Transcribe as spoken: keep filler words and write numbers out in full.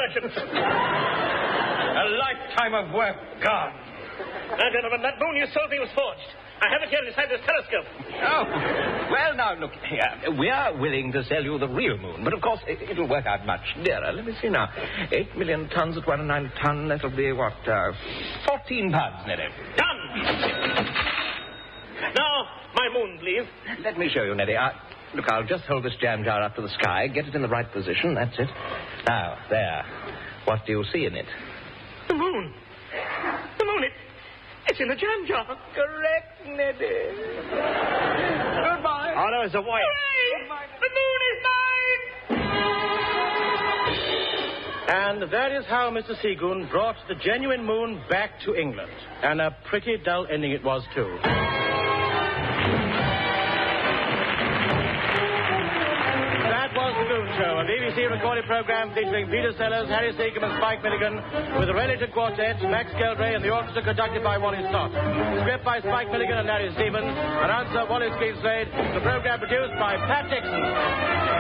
merchant. A lifetime of work gone. Now, gentlemen, that moon you sold me was forged. I have it here inside this telescope. Oh, well, now, look here. We are willing to sell you the real moon, but, of course, it, it'll work out much dearer. Let me see now. Eight million tons at one and nine ton. That'll be, what, uh, fourteen pounds, nearly. Done! Now, my moon, please. Let me show you, Neddy. Uh, look, I'll just hold this jam jar up to the sky, get it in the right position. That's it. Now, there. What do you see in it? The moon. The moon, it, it's in the jam jar. Correct, Neddy. Goodbye. Oh, no, it's a wire. Goodbye. The moon is mine! And that is how Mister Seagoon brought the genuine moon back to England. And a pretty dull ending it was, too. That was The Goon Show, a B B C recorded program featuring Peter Sellers, Harry Seacombe and Spike Milligan, with the Related Quartet, Max Geldray, and the orchestra conducted by Wally Stott. Script by Spike Milligan and Larry Stevens. Announcer Wallace Greenslade. The program produced by Pat Dixon.